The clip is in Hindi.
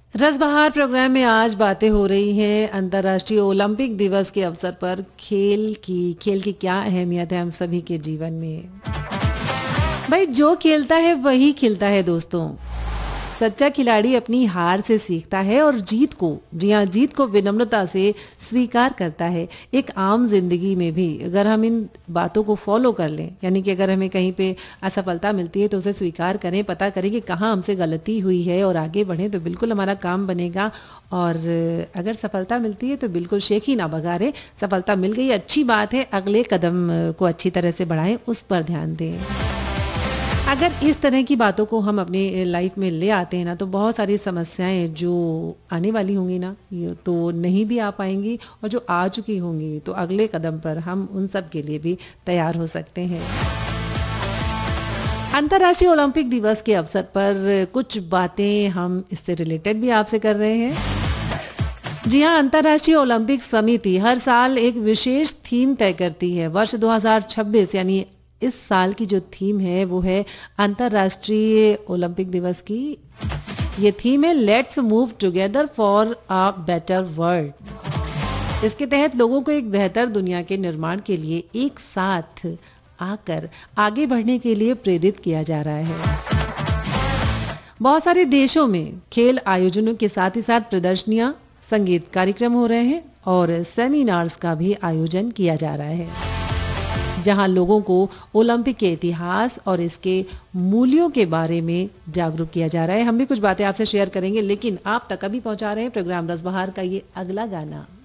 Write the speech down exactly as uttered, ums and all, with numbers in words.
रसबहार प्रोग्राम में आज बातें हो रही हैं अंतर्राष्ट्रीय ओलंपिक दिवस के अवसर पर खेल की खेल की क्या अहमियत है हम सभी के जीवन में। भाई जो खेलता है वही खिलता है दोस्तों। सच्चा खिलाड़ी अपनी हार से सीखता है और जीत को जी हाँ जीत को विनम्रता से स्वीकार करता है। एक आम जिंदगी में भी अगर हम इन बातों को फॉलो कर लें, यानी कि अगर हमें कहीं पे असफलता मिलती है तो उसे स्वीकार करें, पता करें कि कहाँ हमसे गलती हुई है और आगे बढ़ें, तो बिल्कुल हमारा काम बनेगा। और अगर सफलता मिलती है तो बिल्कुल शेख ही ना बघारें, सफलता मिल गई अच्छी बात है, अगले कदम को अच्छी तरह से बढ़ाएं, उस पर ध्यान दें। अगर इस तरह की बातों को हम अपनी लाइफ में ले आते हैं ना, तो बहुत सारी समस्याएं जो आने वाली होंगी ना, ये तो नहीं भी आ पाएंगी, और जो आ चुकी होंगी तो अगले कदम पर हम उन सब के लिए भी तैयार हो सकते हैं। अंतर्राष्ट्रीय ओलंपिक दिवस के अवसर पर कुछ बातें हम इससे रिलेटेड भी आपसे कर रहे हैं। जी हाँ, अंतर्राष्ट्रीय ओलंपिक समिति हर साल एक विशेष थीम तय करती है। वर्ष दो हज़ार छब्बीस यानी इस साल की जो थीम है वो है अंतर्राष्ट्रीय ओलंपिक दिवस की। ये थीम है let's move together for a better world. इसके तहत लोगों को एक बेहतर दुनिया के निर्माण के लिए एक साथ आकर आगे बढ़ने के लिए प्रेरित किया जा रहा है। बहुत सारे देशों में खेल आयोजनों के साथ ही साथ प्रदर्शनियां, संगीत कार्यक्रम हो रहे हैं और सेमिनार्स का भी आयोजन किया जा रहा है, जहां लोगों को ओलंपिक के इतिहास और इसके मूल्यों के बारे में जागरूक किया जा रहा है। हम भी कुछ बातें आपसे शेयर करेंगे, लेकिन आप तक अभी पहुंचा रहे हैं प्रोग्राम रसबहार का ये अगला गाना।